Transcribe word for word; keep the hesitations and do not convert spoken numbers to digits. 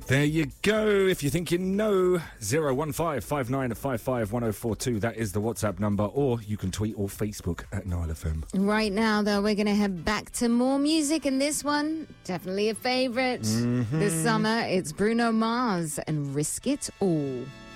There you go. If you think you know, zero one five five nine five five one zero four two. That is the WhatsApp number, or you can tweet or Facebook at Nile F M. Right now, though, we're going to head back to more music, and this one, definitely a favorite Mm-hmm. this summer. It's Bruno Mars and Risk It All.